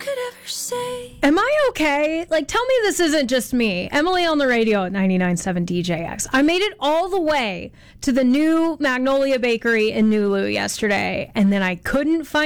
Am I okay? Like, tell me this isn't just me. Emily on the radio at 99.7 DJX. I made it all the way to the new Magnolia Bakery in Nulu yesterday, and then I couldn't find